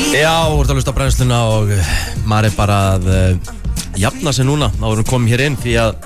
Já, þú ert að hlusta á brennsluna og maður bara að jafna sig núna áður en komum hér inn því að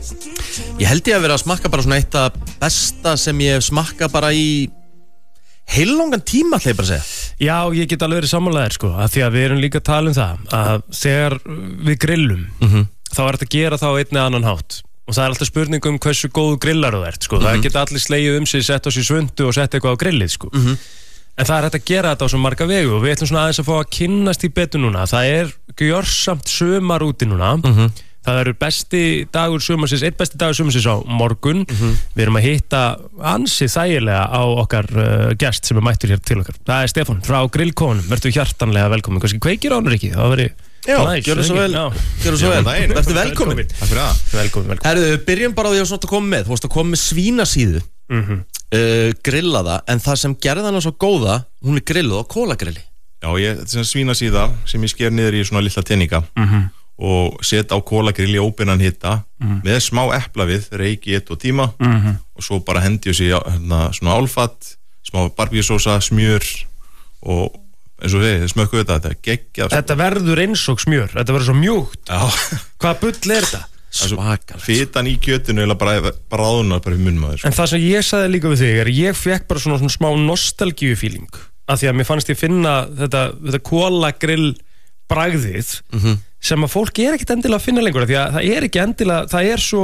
ég held ég að vera að smakka bara svona eitt af besta sem ég smakka bara í heillangan tíma, ætla ég bara að segja. Já, ég get alveg verið sammálaðir sko, af því að við erum líka að tala um það að þegar við grillum þá er þetta að gera þá einn eða annan hátt og það er alltaf spurning hversu góð grillar þú ert sko. Það geta allir slegið sig, sett á sér svundu og sett eitthvað á grillið sko. En það er hægt að gera þetta á svo marga vegu og við ætlum svona aðeins að fá að kynnast í betur núna. Það er gjörsamt sumar úti núna. Það eru besti dagur sumarsins, einn besti dagur sumarsins á morgun. Við erum að hitta ansi þægilega á okkar gest sem mættur hér til okkar. Það er Stefán frá Grillkonum. Vertu hjartanlega velkomin. Kannski kveikir á hann ekki? Það veri Já, gjörðu svo vel. Gjörðu svo vel. Vertu velkomin. Takk fyrir það. Velkomin. Herðu, byrjum bara á því að koma með. Þú varst að koma með svínasíðu. Grillaða, en það sem gerði hana svo góða, hún er grilluð á kólagrilli. Já, þetta er svínasíða sem ég sker niður í svona litla teninga og set á kólagrill í óbeinan hita með smá epla við, reiki 1 tíma og svo bara hendi ég sér svona álfatt, smá barbíusósa, smjör og eins og við smökkum þetta geggjað. Þetta verður eins og smjör, þetta verður svo mjúkt. Já. Hvað bull er þetta? Svakar. Fitan í kjötinu eða bara ráðunar bara í munnmaður. En það sem ég sagði líka við þig er ég fekk bara svona smá nostalgíufíling af því að mér fannst ég finna þetta kólagrill bragðið sem að fólk er ekkert endilega að finna lengur því að það er ekki endilega, það er svo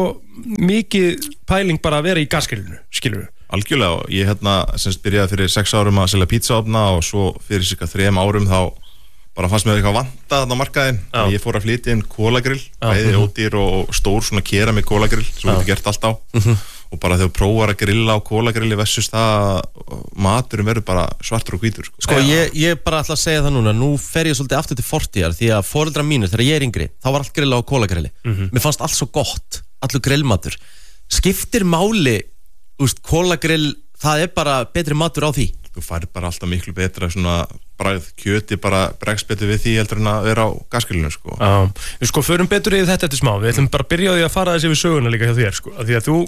mikið pæling bara að vera í gasgrillinu, skilur við? Algjörlega, ég semst byrjaði fyrir 6 árum að selja pizzaofna og svo fyrir cirka 3 árum þá bara fannst mér eitthvað vantað þarna á markaðinn. Ég fór að flytja inn kólagrill, bæði ódýr og stór svona keramik kólagrill sem við gert allt á og bara þegar þú prófar að grilla á kólagrilli versus það maturinn verður bara svartur og hvítur. Sko ég bara ætla að segja það núna, nú fer ég svolítið aftur til fortíðar því að foreldrar mínir þegar ég er yngri, þá var allt grilla á kólagrilli. Mér fannst allt svo gott, allur grillmatur. Skiptir máli, kólagrill, það er bara betri matur á því. Þú fær bara alltaf miklu betra svona bragð, kjöti bara bregst betur við því heldur en að vera á gasgrillinu sko. Já, við förum betur í þetta eftir smá. Við ætlum bara að byrja á því að fara þessi við söguna líka hjá þér sko, af því að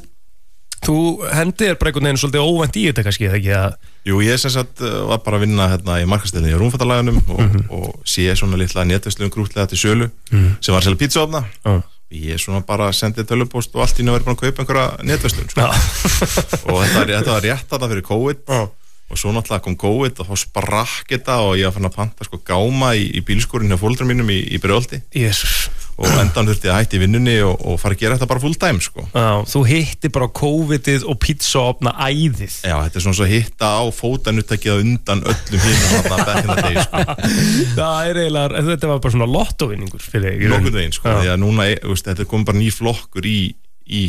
þú hendir bara einhvern veginn svolítið óvænt í þetta kannski, eða ekki að... Jú, ég sem sagt var bara að vinna í markaðstöðinni í rúmfattalaganum og sé svona litla netverslun grútlega til sölu sem var að selja pizzaofna. Ég svona bara sendið tölvupóst og allt í að vera búin að kaupa einhverja netverslun sko. Og þetta var rétt þarna fyrir COVID og svo náttúrulega kom COVID og þá sprakk þetta og ég var fann að panta sko gáma í bílskúrinu hjá foreldrum mínum í Brjóðholti. Jesus. Og endan þurfti að hætti í vinnunni og fara að gera þetta bara full time sko. Já, þú hitti bara COVIDið og pizzaofna æðið. Já, þetta er svona svo að hitta á fótanuttakið undan öllum hinum þarna back in the day sko. Það er eiginlega, þetta var bara svona lottóvinningur fyrir þig. Nokkurn veginn sko, því að núna, þetta kom bara ný flokkur í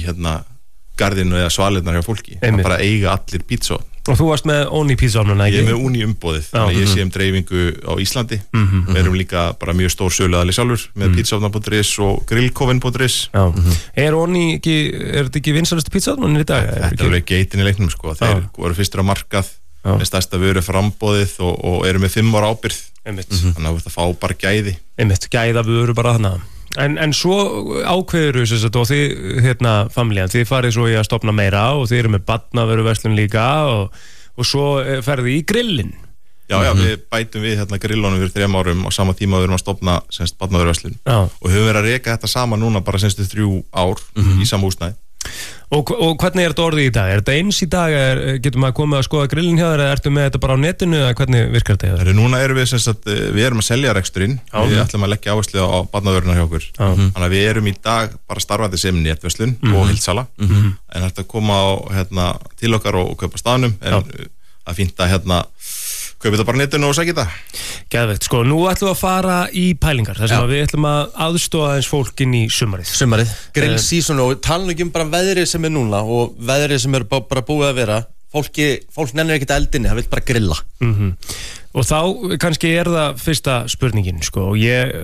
garðinu eða svalirnar hjá fólki. Það bara eiga allir pizzaofn. Og þú varst með Oni pizzaofnuna, ekki? Ég er með Oni umboðið, þannig að ég sé dreifingu á Íslandi. Við erum líka bara mjög stór söluaðili sjálfur með pizzaofna.is og grillkofin.is. Er Oni ekki, er þetta ekki vinsælustu pizzaofnunir í dag? Þetta er alveg geitin í leiknum sko, þeir voru fyrstur á markað með stærsta vöru frambóðið og eru með 5 ára ábyrgð. Þannig að þetta fá bara gæði. Gæða vöru bara þannig. En svo ákveður og þið, familjan, þið farið svo í að stofna meira og þið eru með barnavöruverslun líka og svo ferðu í grillin. Já, við bætum við grillunum fyrir 3 árum og sama tíma við erum að stofna barnavöruverslun og höfum verið að reka þetta saman núna bara 3 ár í sama húsnæði. Og hvernig er þetta orðið í dag? Er þetta eins í dag? Getur maður komið að skoða grillin hjá þér eða ertu með þetta bara á netinu eða hvernig virkar þetta? Núna erum við erum að selja reksturinn, við ætlum að leggja áherslu á barnavöruna hjá okkur. Þannig að við erum í dag bara starfandi sem netverslun og heildsala en þetta koma til okkar og kaupa staðnum en að fínta kaupa þetta bara á netinu og sækja þetta. Geðveikt, sko, nú ætlum við að fara í pælingar þar sem við ætlum að aðstoða eins fólkin í sumarið. Grill season og tala ekki bara veðrið sem er núna og veðrið sem er bara búið að vera. Fólk nennir ekkert eldinni, það vil bara grilla. Og þá kannski er það fyrsta spurningin sko. Það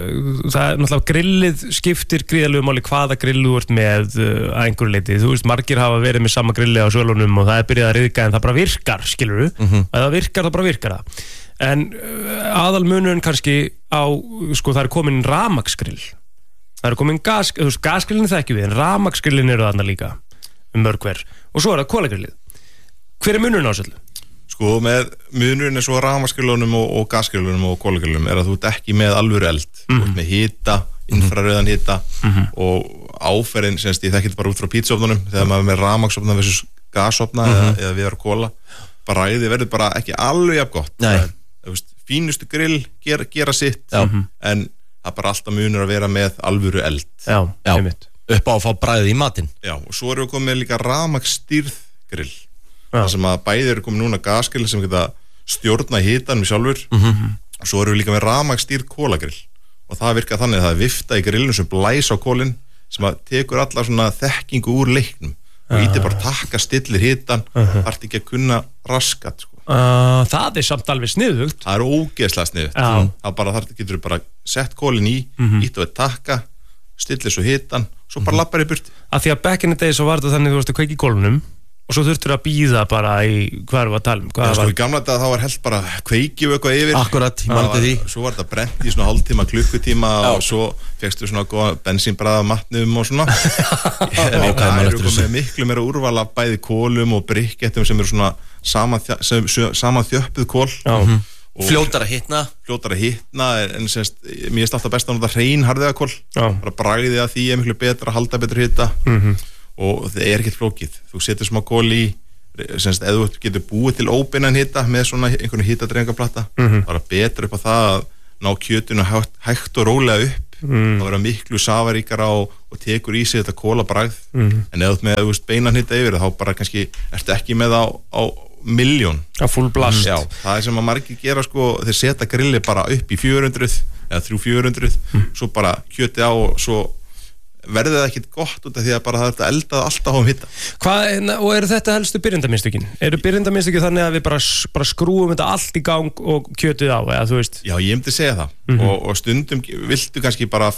er náttúrulega grillið skiptir gríðarlegu máli hvaða grill þú ert með að einhverju leyti. Þú veist, margir hafa verið með sama grilli á sölunum og það er byrjað að ryðga en það bara virkar, skilurðu. Ef það virkar, það bara virkar það. En aðalmunurinn kannski á, sko, það er komin rafmagnsgrill. Það er komin gasgrillin þekkjum við, en rafmagnsgrillin eru þarna líka mörg hver. Og svo er það kolagrillið. Hver er munurinn á þessu? Sko, með munurinn svo rafmagnsgrillunum og gasgrillunum og kolagrillunum að þú ert ekki með alvöru eld, þú ert með hita, infrarauðan hita og áferðin, semst ég þekki þetta bara út frá pítsuofnunum, þegar maður er með rafmagnsofna versus gasofna eða við erum kóla, bragðið verður bara ekki alveg jafn gott. Fínustu grill gera sitt, en það er bara alltaf munur að vera með alvöru eld. Já, einmitt. Upp á að fá bragðið í matinn. Já, og svo erum við komið með líka rafmagnsstýrð grill. Það sem að bæði eru komið núna gasgrill sem geta stjórna hitanum sjálfur og svo eru við líka með rafmagnsstýrð kólagrill og það virkar þannig að það er vifta í grillinu sem blæs á kólinn sem að tekur alla svona þekkingu úr leiknum og ítir bara takka stillir hitan þarf ekki að kunna raskat sko. Það er samt alveg sniðugt. Það er ógeðslega sniðugt. Það bara þarf getur bara sett kólinn í ítt og takka stillir svo hitan svo bara lappar í burti. Af því að back in the day svo var þetta þannig þú varst að kveiki í gólfnum og svo þurftur að býða bara í hvað erum við að tala um? Já, sko í gamla dag þá var helst bara kveikju eitthvað yfir. Akkurat, ég mann til því. Svo var þetta brent í svona hálftíma, klukkutíma og svo fékkstu svona góða bensínbragð af matnum og svona. En í dag eru komið miklu meira úrval af bæði kólum og brikkettum sem eru svona samanþjöppuð kól. Fljótar að hitna en semst, mér er alltaf best að nota hrein harðiðakól. Bara bragðið að því er miklu betra, halda betur hita. Og það er ekkert flókið, þú setur smá kól í semst, eða þú getur búið til óbeinan hita með svona einhvern hitadreifingarplata það er betur upp á það að ná kjötinu hægt og rólega upp það verður miklu safaríkara og tekur í sig þetta kólabragð en eða með beinan hita yfir þá bara kannski ertu ekki með á milljón á full blast. Já, það er sem að margir gera sko, þeir setja grilli bara upp í 400 eða 300-400 svo bara kjöti á og svo verður það ekkit gott út af því að bara það er eldað alltaf á hitta. Og eru þetta helstu byrjendamistökin? Eru byrjendamistökin þannig að við bara skrúum þetta allt í gang og kjötið á, eða þú veist? Já, ég myndi segja það og stundum viltu kannski bara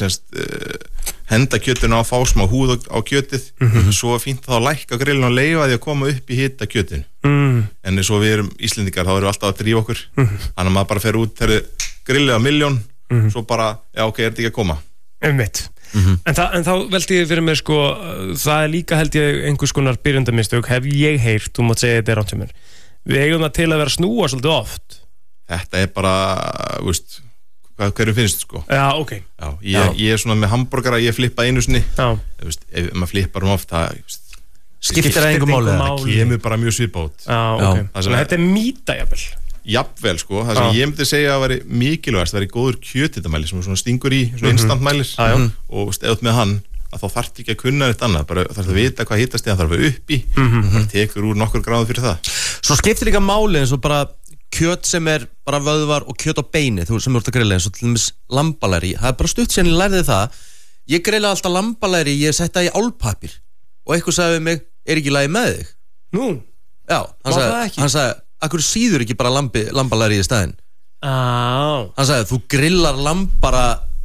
henda kjötinu á fá smá húð á kjötið svo fínt þá að lækka grillinu og leyfa því að koma upp í hita kjötinu en svo við erum Íslendingar þá erum við alltaf að drífa okkur þannig að maður bara fer út þegar grillið á 1.000.000 svo bara, já ok, er þetta ekki að koma Einmitt. En þá veldi ég fyrir mér sko, það er líka held ég einhvers konar byrjendamistök hef ég heyrt, þú mátt segja þetta er rátt hjá mér við eigum það til að vera að snúa svolítið oft þetta er bara, veist hverju finnst sko Já, ok ég er svona með hambúrgara, ég flippa einu sinni ef maður flippar oft það skiptir það einhver máli það kemur bara mjög svipátt okay. Þannig að þetta er mýta jafnvel sko, það sem ég myndi segja að veri mikilvægast, það veri góður kjötitamæli sem svona stingur í, svona instantmælir og eða með hann, að þá þarf ekki að kunna eitt annað, bara þarf að vita hvað hitast þarf að vera upp í, það tekur úr nokkur gráðu fyrir það. Svo skiptir líka máli eins og bara kjöt sem er bara vöðvar og kjöt á beini, þú sem þú ert að grilla eins og til dæmis lambalæri, það er bara stutt síðan ég lærði það, ég grilla alltaf lambalæri, ég setta í álpappír og eitthvað sagði við mig, er ekki lagi með þig? Nú? Já, hann sagði akkur síður ekki bara lambalæri í staðinn hann sagði þú grillar lamb bara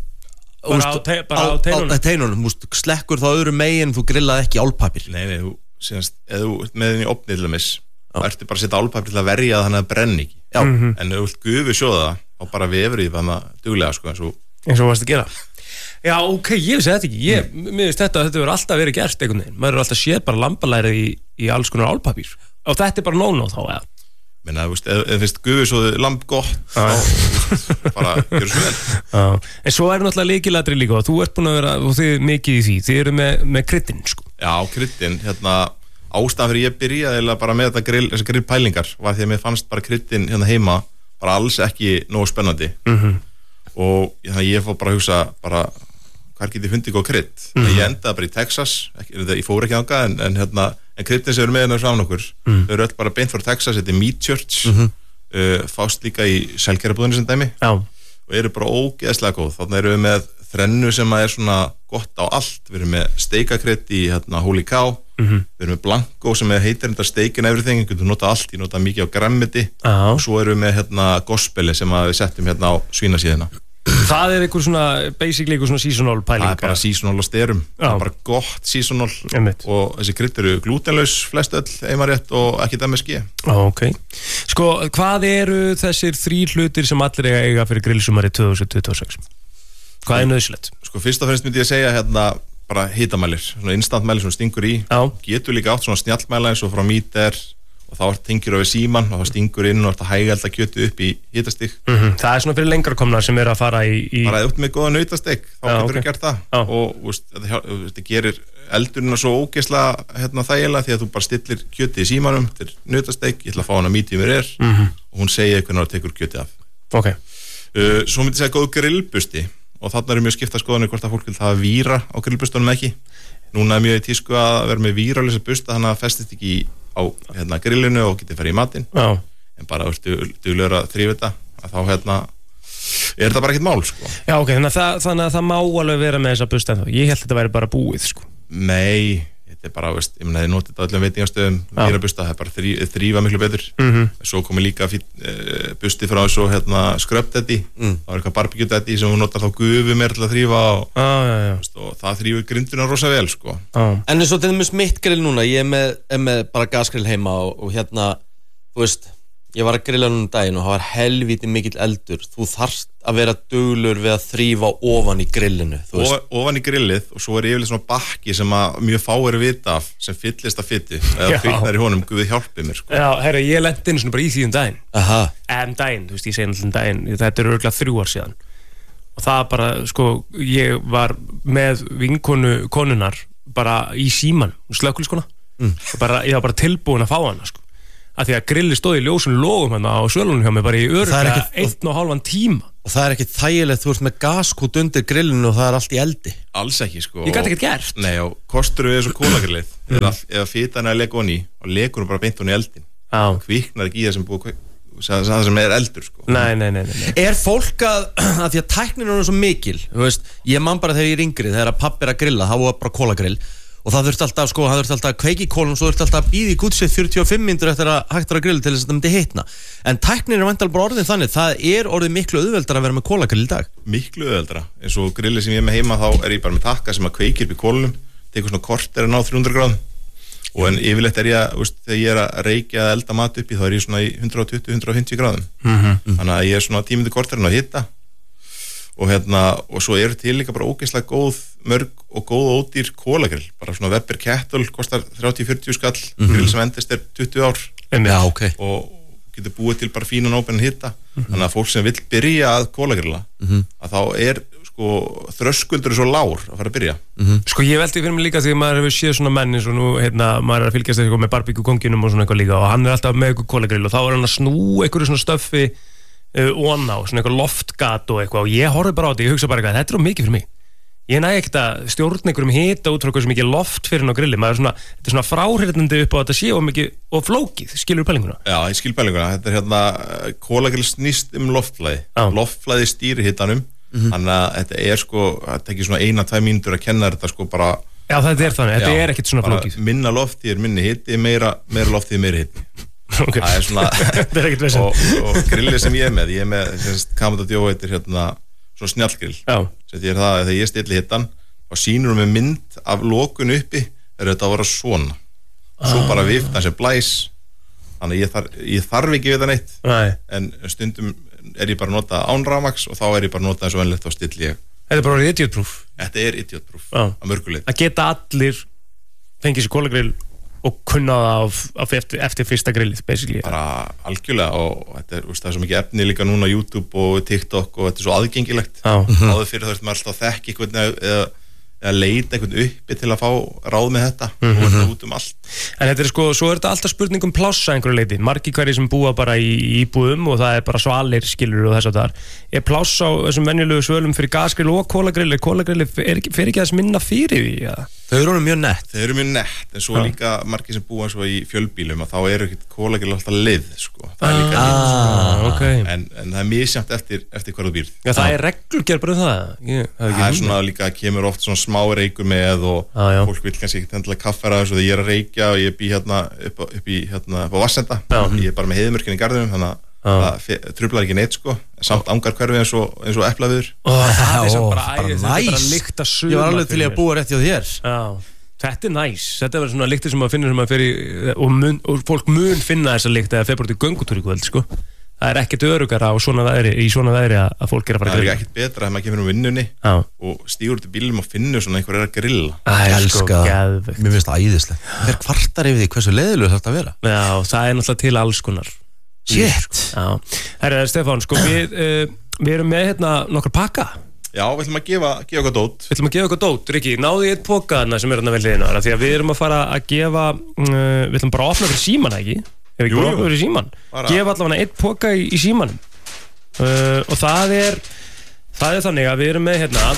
á teinunum slekkur þá öðru megin þú grillað ekki álpappir nei, þú með henni opnið til þess þá ertu bara að setja álpappir til að verja það þannig að brenni ekki en ef þú vilt gufu sjóða það þá bara vefur því þannig að duglega sko, eins og varst að gera Já, ok, ég vissi þetta ekki mér finnst þetta verður alltaf verið gert einhvern veginn maður er alltaf séð bara lambalæri í alls konar álpappir og þetta er bara no-no þá eða menna, ef finnst gufi svo lamb gott þá bara gjör svo vel En svo er náttúrulega lykilatriði líka og þú ert búin að vera og þið mikið í því, þið eru með kryddin sko. Já, kryddin, ástæðan fyrir ég byrjaði bara með þessar grillpælingar var því að mér fannst bara kryddin heima bara alls ekki nógu spennandi og ég fór bara að hugsa bara hvað get ég fundið góð krydd ég endaði bara í Texas ég fór ekki þangað en kryddin sem eru með hennar frá okkur þau eru öll bara beint frá Texas, þetta er Meat Church fást líka í selgerabúðinni sem dæmi og eru bara ógeðslega góð, þannig eru við með þrennu sem er svona gott á allt við erum með steikakrydd í Holy Cow við erum með Blanco sem heitir steak and everything, ég getur notað allt ég notað mikið á grammiti og svo erum við með gospeli sem við settum á svínasíðina Það er einhver svona, basically einhver svona seasonal pæling Það er bara seasonal á styrum það er bara gott seasonal og þessi krydd eru glutenlaus flest öll eiginrétt og ekkert MSG Ok, sko hvað eru þessir 3 hlutir sem allir eiga fyrir grillsumari 2026? Hvað er nauðsynlegt? Sko fyrst og fremst myndi ég segja bara hitamælir, svona instantmælir sem stingur í getur líka átt svona snjallmæla eins og frá Meater og þá tengir við síman og þá stingur inn og það hægælda kjötu upp í hitastig. Það svona fyrir lengra komnar sem að fara í... Bara út með góða nautastek, þá getur við gert það og þetta gerir eldurinn svo ógeðslega þægilega því að þú bara stillir kjöti í símanum til nautastek, ég ætla að fá hana medium rare og hún segir hvernig það tekur kjöti af. Svo myndi ég segja góð grillbusti og þarna mjög skipta skoðanir hvort að fólk vil hafa víra á grillbustunum ekki. Núna mjög í tísku að vera með víralösa busta þannig að festist ekki á grillinu og getið farið í matinn en bara duglegur að þrífa þetta að þá er þetta bara ekkert mál sko. Já ok, þannig að það má alveg vera með þessa busta en þá, ég held að þetta væri bara búið sko. Nei, þetta er bara, ég meina þið notið þetta öllum veitingastöðum vírabusta, það er bara þrífa miklu betur svo komið líka busti frá þessu Scrub Daddy það var eitthvað barbecue daddy sem hún notar þá gufu meir til að þrífa og það þrífur grinduna rosa vel sko. En eins og til dæmis mitt grill núna, ég er með bara gasgrill heima og þú veist, ég var að grilla núna daginn og það var helvíti mikill eldur, þú þarft að vera duglur við að þrífa ofan í grillinu ofan í grillið og svo yfirlega svona bakki sem að mjög fáir vita af sem fyllist að fytti eða kviknar í honum, Guð hjálpi mér sko. Já, herra, ég lendi einu svona bara í því daginn daginn, þú veist, ég segi náttúrulega daginn þetta örugglega 3 ár síðan og það bara, sko, ég var með konunnar bara í síman, slökkviliðskona ég var bara tilbúin að fá hana sko. Að því að grilli stóð í ljósun logum hérna á svölunum hjá mig bara í örugglega 1,5 tíma og það er ekki þægilegt, þú ert með gaskút undir grillinu og það er allt í eldi alls ekki sko ég gæti ekkert gert nei og kostur við þessu kólagrillið ef fitan er að lega honi og legur hún bara beint honi í eldin kviknar ekki í það sem búið það sem er eldur sko nei. Er fólk að því að tæknin er svo mikil þú veist, ég man bara þegar ég er yngri þegar að pabbi er að grilla, það var bara kólagrill og það þurfti alltaf, sko, það þurfti alltaf að kveiki í kólum svo þurfti alltaf að býða í gútsið 45 mínútur eftir að hægt að grilla til þess að það myndi hitna en tæknin er væntanlega bara orðin þannig það er orðið miklu auðveldara að vera með kólagrill í dag miklu auðveldara, eins og grillið sem ég er með heima þá er ég bara með takka sem að kveiki upp í kólunum tekur svona korter að ná 300 gráðum og en yfirleitt er ég, þegar ég er að reykja að elda mat upp í þá er ég svona í 120-150 gráðum þannig að ég er svona 10 mínútur korterinn að hitta og svo eru til líka bara ógeðslega góð mörg og góð ódýr kólagrill bara svona Weber Kettle kostar 30-40 skall grill sem endist er 20 ár og getur búið til bara fínan ópennan hitta þannig að fólk sem vill byrja að kólagrilla að þá er sko þröskuldur svo lár að fara að byrja Sko ég veldi fyrir mig líka því að maður hefur séð svona menn eins og nú maður er að fylgjast eitthvað með barbecue konginum og svona eitthvað líka og hann er alltaf með eitthvað kólagrill og þá er hann að snú eitthvað svona stöffi óna og svona eitthvað loftgat og eitthvað og ég horfði bara á þetta, ég hugsa bara eitthvað, þetta er mikið fyrir mig ég næði ekkert að stjórna einhverjum hita út frá hversu mikið loft fyrir hann á grilli maður er svona, þetta er svona fráhrindandi upp á þetta sé og mikið og flókið, skilur pælinguna? Já, ég skil pælinguna, þetta er kólagrill snýst loftflæði stýri hitanum þannig að þetta er sko, þetta er ekki svona 1-2 mínútur að kenna þetta sko bara Já, þetta er þannig, þetta er ekkert svona flókið minna lofti er minni hiti, meira lofti er meira hiti Okay. Það er svona og grillið sem ég er með Kamada Djó heitir svona snjallgrill sem því það þegar ég stilli hittan og sýnur með mynd af lokun uppi er þetta að vera svona svo bara vifta sem blæs þannig ég þarf ekki við það neitt en stundum er ég bara að nota án rafmagns og þá er ég bara að nota eins og venlegt þá stilli ég Þetta er bara idiot proof Þetta er idiot proof að mörguleiti Að geta allir fengið sér kólagrill og kunna það eftir fyrsta grillið basically bara algjörlega og þetta það er svo mikið efni líka núna á YouTube og TikTok og þetta er svo aðgengilegt áður fyrir þá maður alltaf þekki eða leita einhvern uppi til að fá ráð með þetta og þetta út allt En þetta er sko, svo er þetta alltaf spurning plássa einhverju leiti, margir hverjir sem búa bara í íbúðum og það er bara svalir skilur og þess að það er pláss á þessum venjulegu svölum fyrir gasgrill og kólagrill fer ekki þess minna fyrir því ja? Þau eru mjög nett. Þau eru mjög nett, en svo líka margir sem búa svo í fjölbílum að þá eru ekkert kólagrill alltaf leið, sko. Það er líka leið, sko. Okay. En það er misjæmt eftir hvað þú býrð. Já, það er reglugerð bara það. Það er svona líka, kemur oft svona smá reykur með og fólk vil kannski ekkert endilega kaffera þessu þegar ég er að reykja og ég bý hérna upp á Vassenda. Ég er bara með heiðmörkin í garðinum, þannig að það truflar ekki neitt sko samt angar hverfi eins og eplaviður það er svo bara lykt að suma ég var alveg til að búa rétt hjá þér þetta er næs, þetta er svona lyktir sem maður finnur sem maður fer í og fólk mun finna þessa lykt eða fer bara til göngutúr í kvöld sko Það ekkert örugara í svona veðri að fólk að fara að grilla. Það ekkert betra að maður kemur vinnunni og stígur út í bílum og finnur svona einhver að grilla. Elska það, mér finnst það æðislegt. Hver kvartar yfir því hversu leiðilegur þetta að vera? Já, það náttúrulega til alls konar. Shit. Herra, Stefán, sko, við erum með hérna nokkur pakka. Já, við ætlum að gefa okkur dót. Við ætlum að gefa okkur dót, Riki, náðu í eitt póka þarna sem hérna vel liðina, því að við erum að fara að gefa, við ætlum bara að opna fyrir síman, ekki? Ef ekki bara opna fyrir síman. Gefa allavega eitt póka í símanum. Og það er þannig að við erum með hérna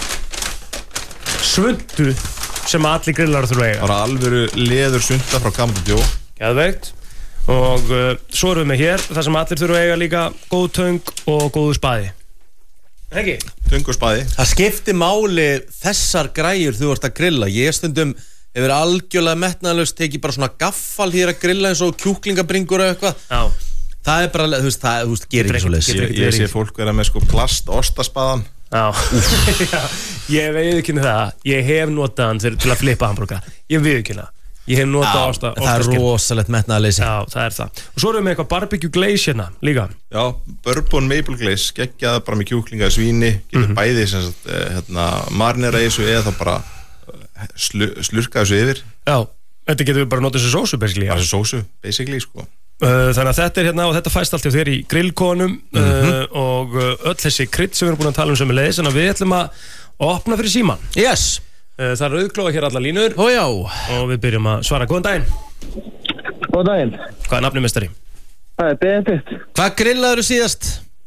svundu sem allir grillar þurfa að eiga. Bara alvöru leður svunda frá Kamado Joe. Geðveikt. Og svo erum við með hér það sem allir þurfa að eiga líka góð töng og góðu spaði. Ekki? Töng og spaði. Það skiptir máli þessar græjur þú ert að grilla. Ég stundum hefur algjörlega metnaðalaust tekið bara svona gaffal hér að grilla eins og kjúklingabringur eða eitthvað. Já. Það bara, þú veist, gerir ekki svo leys. Ég sé fólk vera með sko plast-ostaspaðan. Já. Ég viðurkenni það. Ég hef notað hann til að flippa hamburga. Ég viðurkenni það. Ég hef notað ostaskinn. Það rosalegt metnaðaleysi. Já, það það. Og svo erum við með eitthvað barbecue glaze hérna líka. Já, bourbon maple glaze, geggjaða bara með kjúklinga svíni, getur bæði sem sagt, marinera í þessu eða þá bara slurka þessu yfir. Já, þetta getur við bara notað þessu sósu basically. Bara þessu sósu, basically, sko. Þannig að þetta hérna og þetta fæst allt hjá þér í grillkonum og öll þessi krydd sem við erum búin að tala sem leiðis, þannig að við ætlum að opna fyrir síman. Yes. Það er auðklóða hér allar línur. Ó já. Og við byrjum að svara. Góðan daginn. Góðan daginn. Hvað er nafnið meistari? Það er Benedikt. Hvað grillaður síðast?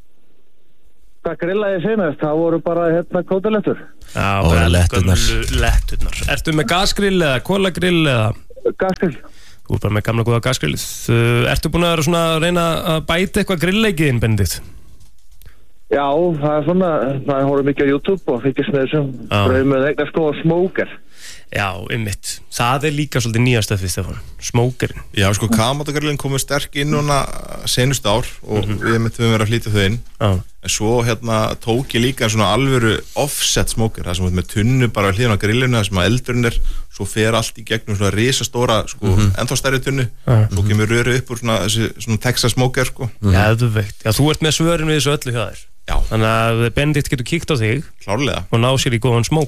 Hvað grillaði ég senast? Það voru bara kótalettur. Já, letturnar. Letturnar. Ertu með gasgrill eða kolagrill eða? Gasgrill. Þú er bara með gamla góða gasgrill. Ertu búin að vera svona að reyna að bæta eitthvað grillleikiðinn, Benedikt? Já, það er svona, það horfum mikið á YouTube og fylgist með þessum brauð með eignar sko smóker. Já, einmitt. Það er líka svolítið nýja stöfið, Stefán. Smókerinn. Já, sko, Kamado-grillin komið sterk inn núna senustu ár og við myndum vera að flytja þau inn. En svo tók ég líka svona alvöru offset smóker, það sem með tunnu bara hliðan á grillinu, það sem að eldurinn svo fer allt í gegnum svona risastóra, sko, ennþá stærri tunnu. Svo kemur röru upp úr svona Texas smóker, sko. Já, þú veit. Já, þú ert með svörin við þessu öllu hjá þér. Já. Þannig að Benedikt getur kíkt á þig. Klárlega. Og ná sér í góðan smók.